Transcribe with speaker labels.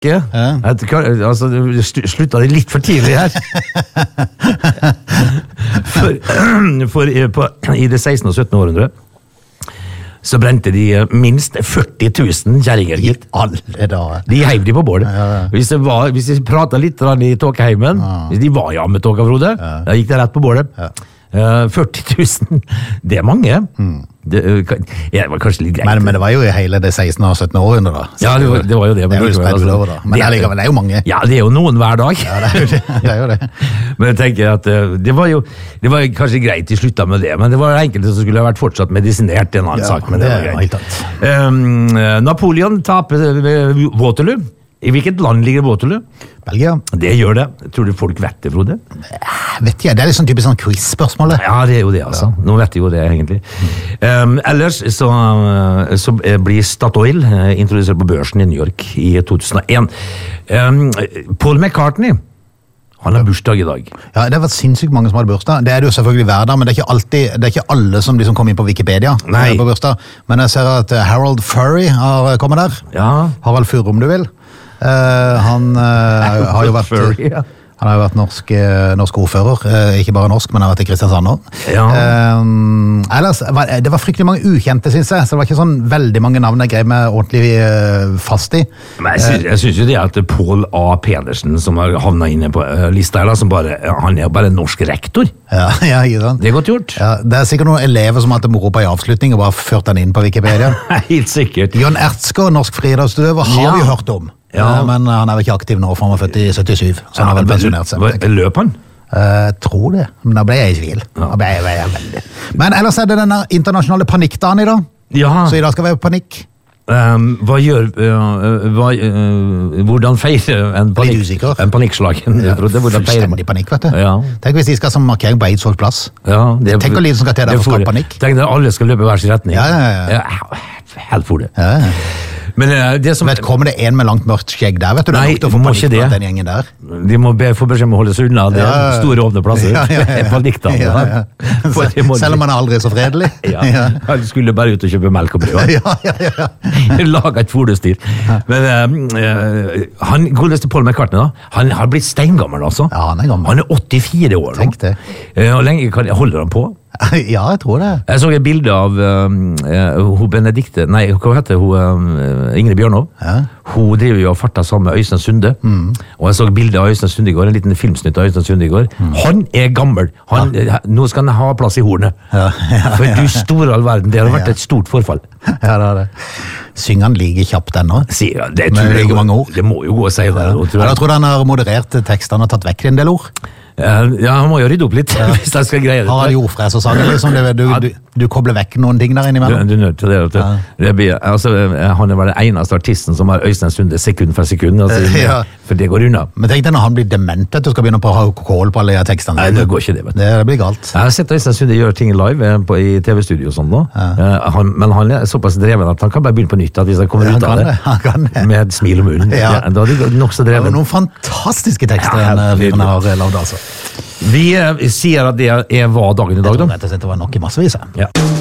Speaker 1: Altså, slutta det litt for tidlig her. I det 16. og 17. århundre så brente de minst 40 000 kjerringer, gitt.
Speaker 2: Alle dager.
Speaker 1: De heiv de på bålet. Hvis de pratet litt i tåkeheimen, hvis de var med tåka, Frode, da gikk det rett på bålet. 40 000, det mange. Det var kanskje litt greit.
Speaker 2: Men det var jo i hele det 16. og 17. århundre da.
Speaker 1: Ja, det var jo det.
Speaker 2: Det er jo spredt utover da. Men det er jo mange.
Speaker 1: Ja, det er jo noen hver dag.
Speaker 2: Ja, det er jo det.
Speaker 1: Men jeg tenker at det var kanskje greit de slutta med det, men det var enkelte som skulle ha vært fortsatt medisinert, en annen sak, men det var greit. Napoleon taper Waterloo. I hvilket land ligger Waterloo?
Speaker 2: Belgia.
Speaker 1: Det gjør det. Tror du folk vet det, Frode?
Speaker 2: Vet jeg, det er litt sånn typisk sånn quiz-spørsmål.
Speaker 1: Ja, det er jo det, altså. Nå vet jeg jo det, egentlig. Ellers så blir Statoil introdusert på børsen i New York i 2001. Paul McCartney, han har bursdag i dag. Ja,
Speaker 2: det har vært sinnssykt mange som hadde bursdag. Det er det jo selvfølgelig hver dag, men det er ikke alle som liksom kommer inn på Wikipedia på bursdag. Men jeg ser at Harold Furry har kommet der.
Speaker 1: Ja.
Speaker 2: Harald Furre, om du vil. Han har jo vært norsk ordfører, ikke bare norsk, men har vært i Kristiansand nå.
Speaker 1: Ja.
Speaker 2: Ellers, det var fryktelig mange ukjente, synes jeg, så det var ikke sånn veldig mange navn jeg grev meg ordentlig fast i.
Speaker 1: Men jeg synes jo det at Paul A. Pedersen, som har havnet inne på lista her, han er bare norsk rektor.
Speaker 2: Ja, ikke sant?
Speaker 1: Det er godt gjort.
Speaker 2: Ja, det er sikkert noen elever som hadde moro på i avslutning og bare ført den inn på Wikipedia.
Speaker 1: Helt sikkert.
Speaker 2: Jørn Ertsgaard, norsk friidrettsutøver, har vi hørt om. Ja, men han er vel ikke aktiv nå, for han var født i 77, så han har vel pensjonert seg.
Speaker 1: Løp han?
Speaker 2: Tror det, men da ble jeg i tvil. Veldig. Men ellers er det denne internasjonale panikkdagen i dag.
Speaker 1: Ja.
Speaker 2: Så i dag skal vi ha panikk.
Speaker 1: Hvordan feirer en panikkslagen?
Speaker 2: Fullstendig panikk, vet du.
Speaker 1: Ja.
Speaker 2: Tenk hvis de skal som markering på Eidsvoll plass.
Speaker 1: Ja,
Speaker 2: tenk hvor lite som skal til der for å skape panikk.
Speaker 1: Tenk at alle skal løpe hver sin retning.
Speaker 2: Ja.
Speaker 1: Helt for det.
Speaker 2: Ja.
Speaker 1: Men det som...
Speaker 2: Kommer det en med langt mørkt skjegg der, vet du?
Speaker 1: Nei,
Speaker 2: det
Speaker 1: må ikke det.
Speaker 2: Den gjengen der.
Speaker 1: De må få beskjed om å holde seg unna. Det er store åpne plasser. Panikk da.
Speaker 2: Selv om man er aldri så fredelig.
Speaker 1: Han skulle bare ut og kjøpe melk og brød. Laget et folestyr. Men godeste Paul McCartney da, han har blitt steingammel altså.
Speaker 2: Ja, han er gammel.
Speaker 1: Han er 84 år nå.
Speaker 2: Tenk det.
Speaker 1: Og lenge holder han på?
Speaker 2: Ja, jeg tror det.
Speaker 1: Jeg så et bilde av Benedikte, nei, hva heter hun, Ingrid Bjørnov. Hun driver jo og farta sammen med Øystein Sunde. Og jeg så et bilde av Øystein Sunde i går, en liten filmsnutt av Øystein Sunde i går. Han er gammel. Nå skal han ha plass i hornet. For du store all verden, det har vært et stort forfall.
Speaker 2: Ja, det er det. Synger han like kjapt ennå?
Speaker 1: Det må jo gå å si det.
Speaker 2: Jeg tror han har moderert tekstene og tatt vekk en del ord.
Speaker 1: Ja, han må jo rydde opp litt hvis jeg skal greie det.
Speaker 2: Har han jordfres og sanger liksom? Du kobler vekk noen ting der innimellom?
Speaker 1: Du er nødt til det. Han er vel den eneste artisten som har Øystein Sunde sekund for sekund, for det går unna. Men
Speaker 2: tenk deg når han blir dement, du skal begynne på å ha kål på alle tekstene.
Speaker 1: Nei, det går ikke det, vet du.
Speaker 2: Det blir galt.
Speaker 1: Jeg har sett Øystein Sunde gjøre ting live i TV-studio og sånn nå, men han er såpass dreven at han kan bare begynne på nytt, at hvis han kommer ut av det med et smil om munnen. Da er det nok så dreven.
Speaker 2: Noen fantastiske tekster fyren har lavet, altså.
Speaker 1: Vi sier at det var dagen i dag, da.
Speaker 2: Jeg tror rett og slett det var nok i massevis.
Speaker 1: Ja.